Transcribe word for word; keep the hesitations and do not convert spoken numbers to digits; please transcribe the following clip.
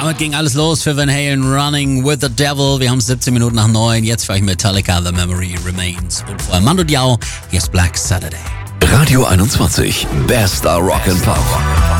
Damit ging alles los für Van Halen, Running with the Devil. Wir haben es siebzehn Minuten nach neun. Jetzt für euch Metallica, The Memory Remains. Und vor allem Mando Diao, hier ist Black Saturday. Radio einundzwanzig, bester Rock and Pop.